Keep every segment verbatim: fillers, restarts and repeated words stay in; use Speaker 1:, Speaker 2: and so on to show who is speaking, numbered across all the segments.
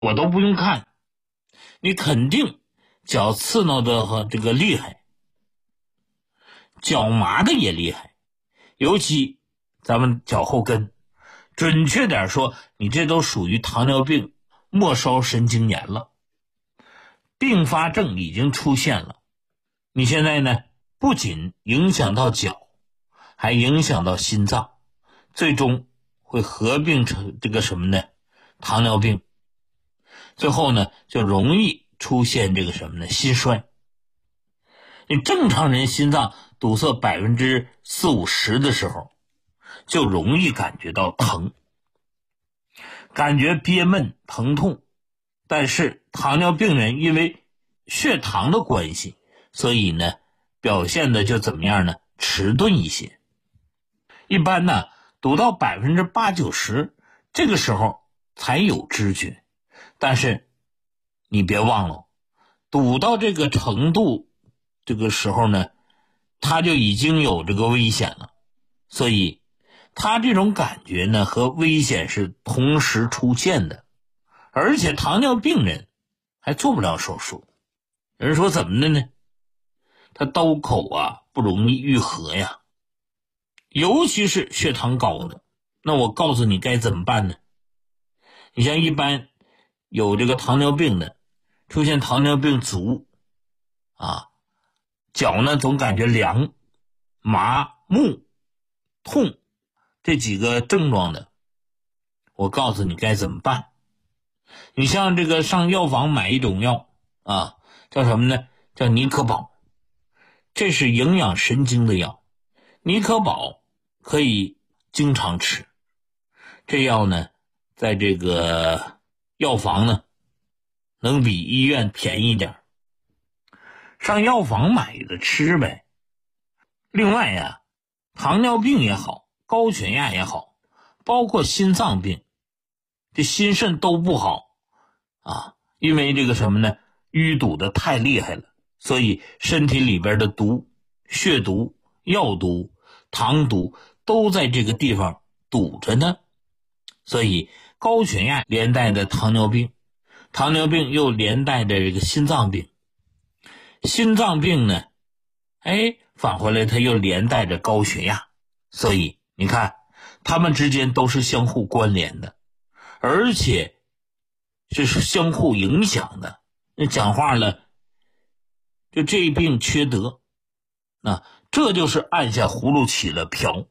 Speaker 1: 我都不用看，你肯定脚刺挠的和这个厉害，脚麻的也厉害，尤其咱们脚后跟，准确点说，你这都属于糖尿病末梢神经炎了，并发症已经出现了。你现在呢，不仅影响到脚，还影响到心脏，最终会合并成这个什么呢？糖尿病。最后呢，就容易出现这个什么呢？心衰。你正常人心脏堵塞百分之四五十的时候，就容易感觉到疼，感觉憋闷疼痛。但是糖尿病人因为血糖的关系，所以呢，表现的就怎么样呢？迟钝一些。一般呢，堵到百分之八九十，这个时候才有知觉。但是你别忘了，堵到这个程度，这个时候呢，他就已经有这个危险了。所以他这种感觉呢，和危险是同时出现的。而且糖尿病人还做不了手术。有人说怎么的呢？他刀口啊不容易愈合呀，尤其是血糖高的。那我告诉你该怎么办呢？你像一般有这个糖尿病的，出现糖尿病足啊，脚呢总感觉凉、麻木、痛这几个症状的，我告诉你该怎么办。你像这个上药房买一种药啊，叫什么呢？叫尼可宝，这是营养神经的药。尼可宝可以经常吃，这药呢在这个药房呢能比医院便宜点，上药房买的吃呗。另外呀，糖尿病也好，高血压也好，包括心脏病，这心肾都不好啊，因为这个什么呢？淤堵的太厉害了，所以身体里边的毒、血毒、药毒、糖毒都在这个地方堵着呢。所以高血压连带的糖尿病，糖尿病又连带着这个心脏病，心脏病呢，哎，返回来它又连带着高血压。所以你看，它们之间都是相互关联的，而且这是相互影响的。那讲话了，就这一病缺德，那这就是按下葫芦起了瓢。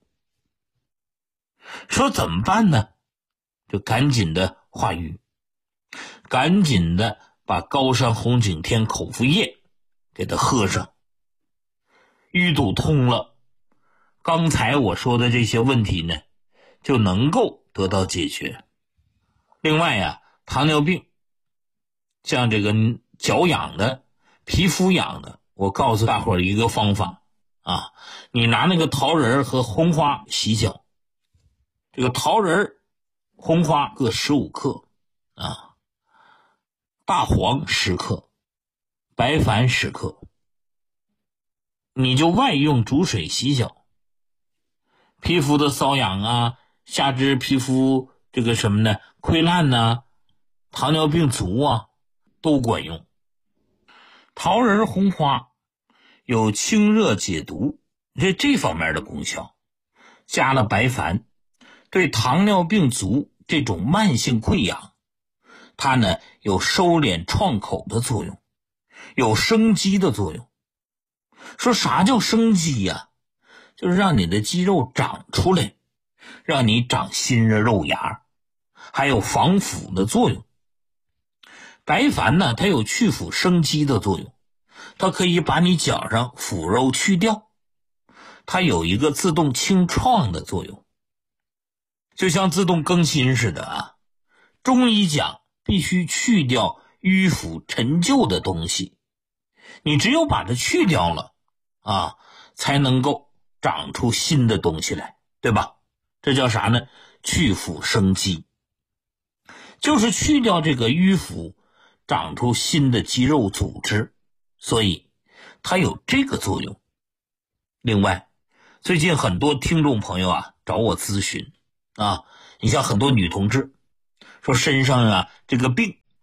Speaker 1: 说怎么办呢？就赶紧的化瘀，赶紧的把高山红景天口服液给它喝上，淤堵通了，刚才我说的这些问题呢就能够得到解决。另外呀，糖尿病像这个脚痒的、皮肤痒的，我告诉大伙儿一个方法啊，你拿那个桃仁和红花洗脚，这个桃仁、红花各十五克啊，大黄十克，白矾十克，你就外用煮水洗脚，皮肤的瘙痒啊，下肢皮肤这个什么呢，溃烂呐、糖尿病足啊，都管用。桃仁红花有清热解毒这这方面的功效，加了白矾，对糖尿病足这种慢性溃疡，它呢有收敛创口的作用，有生肌的作用。说啥叫生肌呀、啊？就是让你的肌肉长出来，让你长新的肉芽，还有防腐的作用。白矾呢，它有去腐生肌的作用，它可以把你脚上腐肉去掉，它有一个自动清创的作用，就像自动更新似的啊。中医讲必须去掉迂腐陈旧的东西，你只有把它去掉了啊，才能够长出新的东西来，对吧？这叫啥呢？去腐生肌，就是去掉这个迂腐，长出新的肌肉组织，所以它有这个作用。另外，最近很多听众朋友啊找我咨询啊，你像很多女同志说身上啊这个病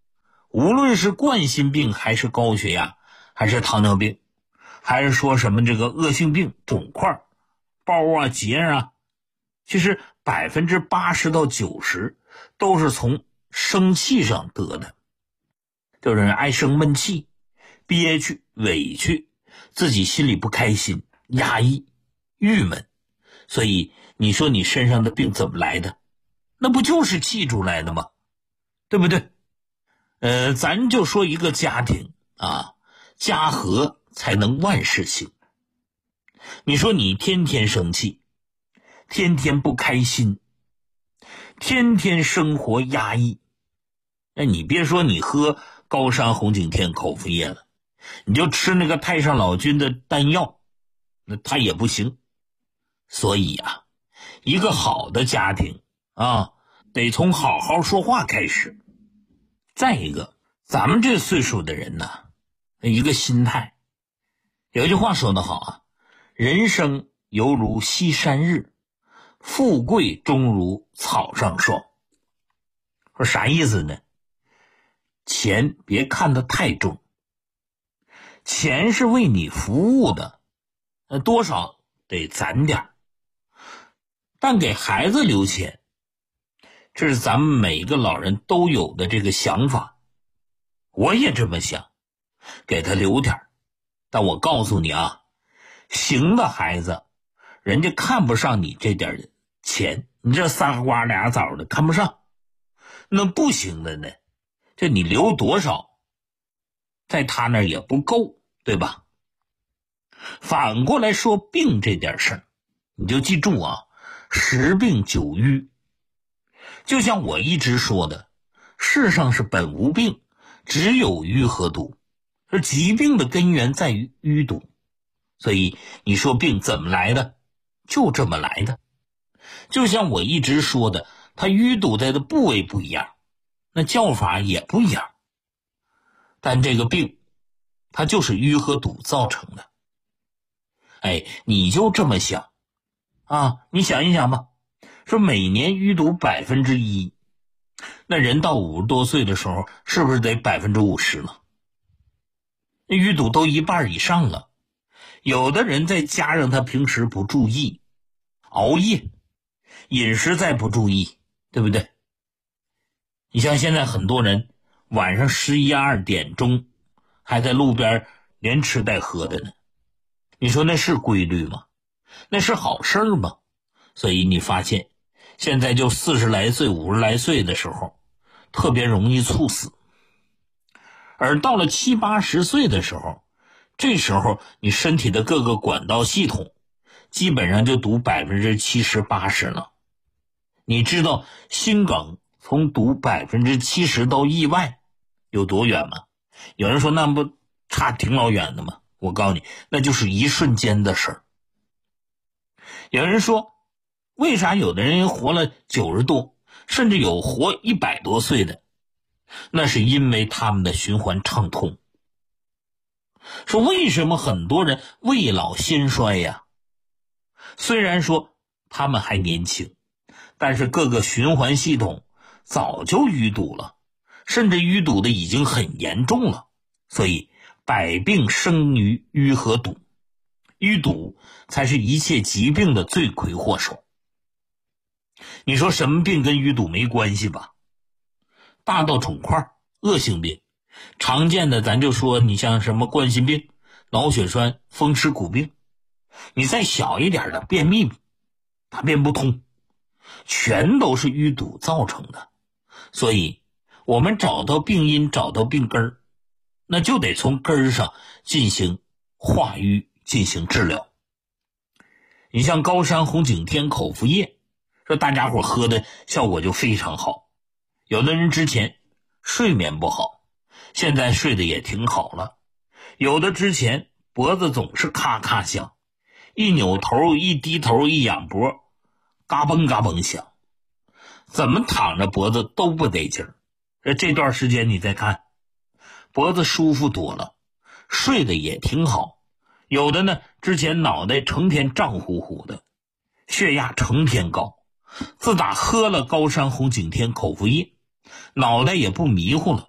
Speaker 1: 无论是冠心病还是高血压还是糖尿病，还是说什么这个恶性病肿块包啊结啊，其实百分之八十到九十都是从生气上得的，就是爱生闷气，憋屈委屈，自己心里不开心压抑郁闷，所以你说你身上的病怎么来的？那不就是气出来的吗？对不对？呃，咱就说一个家庭啊，家和才能万事兴。你说你天天生气，天天不开心，天天生活压抑，那你别说你喝高山红景天口服液了，你就吃那个太上老君的丹药，那它也不行。所以啊，一个好的家庭啊，得从好好说话开始。再一个，咱们这岁数的人呢，一个心态，有一句话说得好啊，人生犹如西山日，富贵终如草上霜。说啥意思呢？钱别看得太重，钱是为你服务的，呃，多少得攒点，但给孩子留钱，这是咱们每个老人都有的这个想法。我也这么想，给他留点。但我告诉你啊，行的孩子，人家看不上你这点钱，你这仨瓜俩枣的看不上。那不行的呢，这你留多少，在他那儿也不够，对吧？反过来说病这点事儿，你就记住啊，十病九瘀。就像我一直说的，世上是本无病，只有瘀和毒。这疾病的根源在于淤堵，所以你说病怎么来的？就这么来的。就像我一直说的，它淤堵在的部位不一样，那叫法也不一样，但这个病它就是淤和堵造成的。哎，你就这么想啊，你想一想吧，说每年淤堵百分之一，那人到五十多岁的时候，是不是得百分之五十了？淤堵都一半以上了。有的人再加上他平时不注意，熬夜，饮食再不注意，对不对？你像现在很多人晚上十一二点钟还在路边连吃带喝的呢，你说那是规律吗？那是好事吗？所以你发现现在就四十来岁五十来岁的时候特别容易猝死，而到了七八十岁的时候，这时候你身体的各个管道系统基本上就堵百分之七十八十了。你知道心梗从堵百分之七十到意外有多远吗？有人说那不差挺老远的吗？我告诉你，那就是一瞬间的事儿。有人说为啥有的人活了九十多，甚至有活一百多岁的？那是因为他们的循环畅通。说为什么很多人未老先衰呀？虽然说他们还年轻，但是各个循环系统早就淤堵了，甚至淤堵的已经很严重了。所以百病生于淤和堵，淤堵才是一切疾病的罪魁祸首。你说什么病跟淤堵没关系吧？大到肿块、恶性病，常见的咱就说你像什么冠心病、脑血栓、风湿骨病，你再小一点的便秘、大便不通，全都是淤堵造成的。所以我们找到病因，找到病根儿，那就得从根儿上进行化瘀，进行治疗。你像高山红景天口服液，说大家伙喝的效果就非常好。有的人之前睡眠不好，现在睡得也挺好了。有的之前脖子总是咔咔响，一扭头一低头一仰脖，嘎嘣嘎嘣响，怎么躺着脖子都不得劲儿。这段时间你再看，脖子舒服多了，睡得也挺好。有的呢，之前脑袋成天胀乎乎的，血压成天高，自打喝了高山红景天口服液，脑袋也不迷糊了，